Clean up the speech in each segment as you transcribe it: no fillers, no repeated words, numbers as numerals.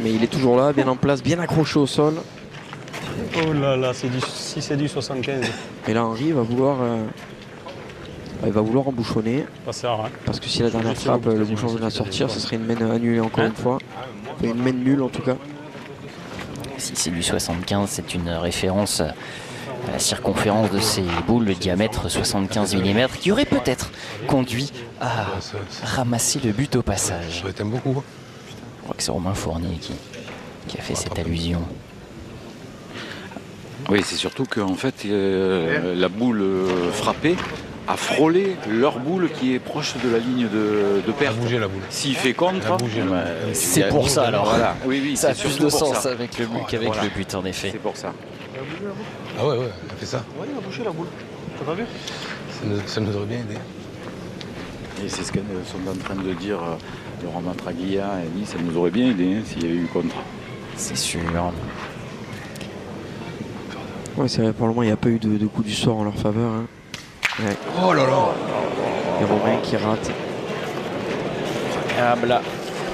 mais il est toujours là, bien en place, bien accroché au sol. Oh là là, si c'est du 75. Et là, Henry va vouloir, il va vouloir embouchonner. Ça sert à rien. Parce que si la dernière frappe, le bouchon venait à sortir, ce serait une main annulée encore une fois. Enfin, une main nulle en tout cas. Si c'est du 75, c'est une référence à la circonférence de ces boules, le diamètre 75 mm, qui aurait peut-être conduit à ramasser le but au passage. Je t'aime beaucoup. Je crois que c'est Romain Fournier qui a fait cette allusion. Oui, c'est surtout qu'en fait, la boule frappée a frôlé leur boule qui est proche de la ligne de perte. Bouger la boule. S'il fait contre, C'est pour ça alors. Voilà. Oui, ça a plus de sens ça. avec le but qu'avec le but en effet. C'est pour ça. Ah ouais, elle fait ça. Ouais, il a bouché la boule. T'as pas vu? Ça nous aurait bien aidé. Et c'est ce qu'ils sont en train de dire Laurent Matraguilla et Nice, ça nous aurait bien aidé s'il y avait eu contre. C'est sûr. Ouais, c'est vrai, pour le moment, il n'y a pas eu de coup du sort en leur faveur. Hein. Ouais. Oh là là. Et Romain qui rate. Ah là.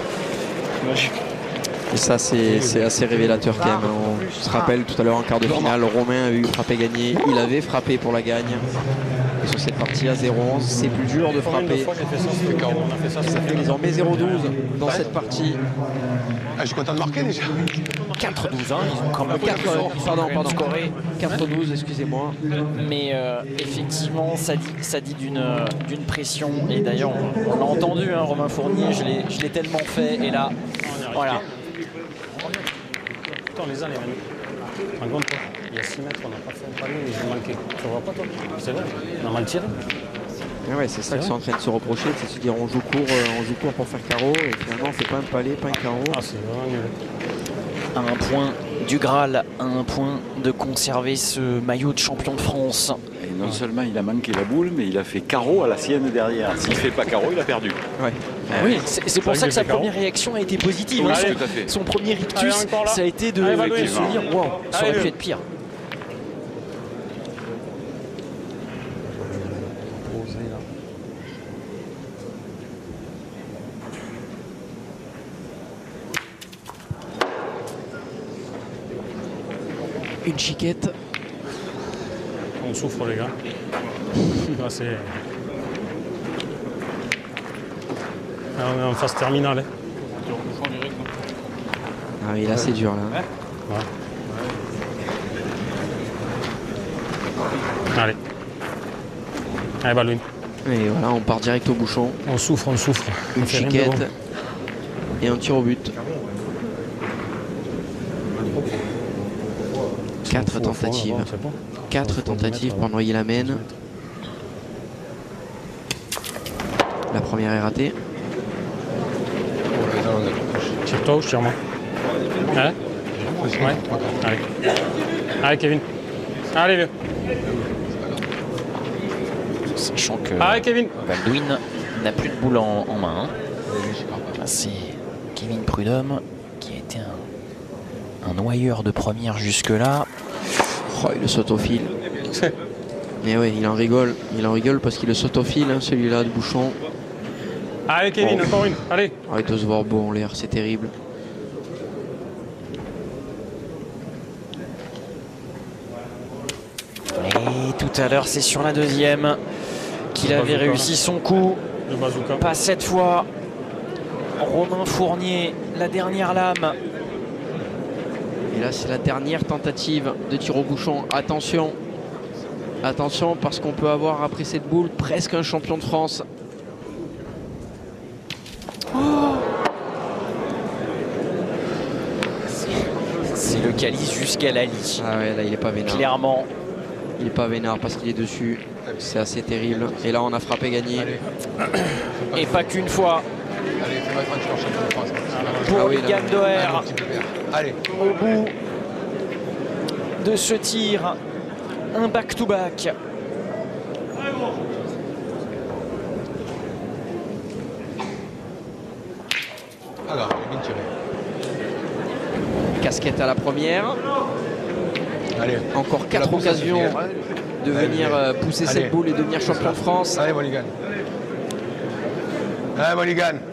Et ça, c'est assez révélateur quand même. On se rappelle tout à l'heure en quart de finale, Romain a eu frappé gagné. Il avait frappé pour la gagne. Et sur cette partie à 0-11, c'est plus dur de frapper. Ça fait désormais 0-12 dans cette partie. Ah, je suis content de marquer déjà. 4-12, hein, ils ont quand même Pardon. scoré. 4-12, excusez-moi. Mais effectivement, ça dit d'une pression. Et d'ailleurs, on l'a entendu, hein, Romain Fournier, je l'ai tellement fait. Et là, voilà. Putain, les uns, les mêmes. En compte, toi, il y a 6 mètres, on n'a pas fait un palier, mais j'ai manqué. Tu vois pas, toi? C'est vrai, on a mal tiré. Et ouais, c'est ça qu'ils sont en train de se reprocher, c'est de se dire on joue court pour faire carreau. Et finalement, on fait pas un palais, pas un carreau. Ah, c'est vraiment nul. À un point du Graal, à un point de conserver ce maillot de champion de France. Et non seulement il a manqué la boule, mais il a fait carreau à la sienne derrière. S'il fait pas carreau, il a perdu. Ouais. Oui, c'est pour ça que sa première réaction a été positive. Oui, Hein. tout à fait. Son premier rictus, Allez, ça a été de se dire wow, ça aurait pu être pire. Une chiquette. On souffre, les gars. Là, c'est... Ah, on est en phase terminale. Hein. Ah oui, là c'est dur là. Ouais. Allez. Allez, Baldwin. Et voilà, on part direct au bouchon. On souffre. Une On fait rien de chiquette bon. et un tir au but. 4 tentatives. 4 tentatives pour noyer la main. La première est ratée. Tire-toi ou je tire moi? Ouais. Ouais. Allez. Allez, Kevin. Allez, vieux. Sachant que Allez, Kevin. Baldwin n'a plus de boule en main. Là, c'est Kevin Prudhomme qui a été un noyeur de première jusque-là. Oh, il le saute au fil. Mais oui, il en rigole. Il en rigole parce qu'il le saute au fil, hein, celui-là de bouchon. Allez, Kevin, encore une. Allez. Oh, il doit se voir beau en l'air, c'est terrible. Et tout à l'heure, c'est sur la deuxième qu'il avait réussi son coup. Le bazooka. Pas cette fois. Romain Fournier, la dernière lame. Et là, c'est la dernière tentative de tir au bouchon. Attention. Attention, parce qu'on peut avoir après cette boule presque un champion de France. Oh, c'est le calice jusqu'à la lit. ah ouais, là, il est pas vénard. Clairement. Il est pas vénard parce qu'il est dessus. C'est assez terrible. Et là, on a frappé gagné. Et pas qu'une fois. Allez, fais-moi tranquille, champion de France. Pour Ah oui, Ligan là. Doher. Allez. Au bout de ce tir, un back-to-back. Alors, bien tiré. Casquette à la première. Allez. Encore 4 occasions de venir pousser Allez. cette boule et devenir champion de France. Allez, Mulligan. Allez, Mulligan.